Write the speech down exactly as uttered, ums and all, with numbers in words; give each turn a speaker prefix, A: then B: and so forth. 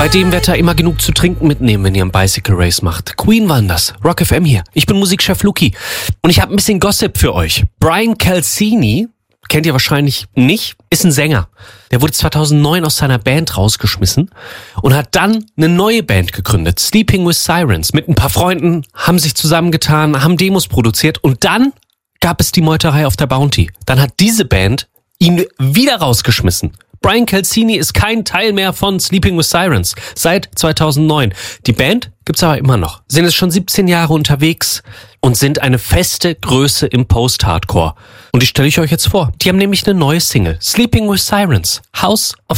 A: Bei dem Wetter immer genug zu trinken mitnehmen, wenn ihr ein Bicycle Race macht. Queen waren das. Rock F M hier. Ich bin Musikchef Luki. Und ich habe ein bisschen Gossip für euch. Bryan Calcini, kennt ihr wahrscheinlich nicht, ist ein Sänger. Der wurde zweitausendneun aus seiner Band rausgeschmissen und hat dann eine neue Band gegründet. Sleeping with Sirens. Mit ein paar Freunden, haben sich zusammengetan, haben Demos produziert und dann gab es die Meuterei auf der Bounty. Dann hat diese Band ihn wieder rausgeschmissen. Bryan Calcini ist kein Teil mehr von Sleeping with Sirens seit zweitausendneun. Die Band gibt's aber immer noch. Sind jetzt schon siebzehn Jahre unterwegs und sind eine feste Größe im Post-Hardcore. Und die stelle ich euch jetzt vor. Die haben nämlich eine neue Single. Sleeping with Sirens. House of